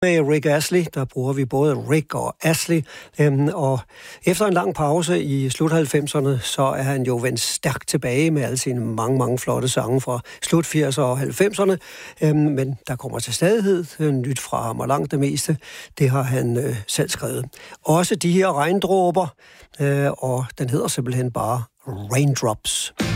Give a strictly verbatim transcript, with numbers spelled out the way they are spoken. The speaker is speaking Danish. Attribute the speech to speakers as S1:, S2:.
S1: Med Rick Astley, der bruger vi både Rick og Astley, øhm, og efter en lang pause i slut halvfemserne, så er han jo vendt stærkt tilbage med alle sine mange, mange flotte sange fra slut firserne og halvfemserne, øhm, men der kommer til stadighed øh, nyt fra ham, og langt det meste, det har han øh, selv skrevet. Også de her regndråber, øh, og den hedder simpelthen bare Raindrops.